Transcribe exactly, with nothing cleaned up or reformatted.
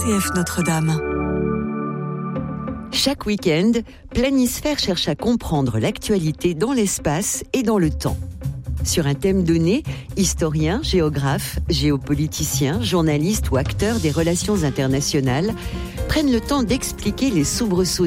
C F Notre-Dame. Chaque week-end, Planisphère cherche à comprendre l'actualité dans l'espace et dans le temps. Sur un thème donné, historiens, géographes, géopoliticiens, journalistes ou acteurs des relations internationales prennent le temps d'expliquer les soubresauts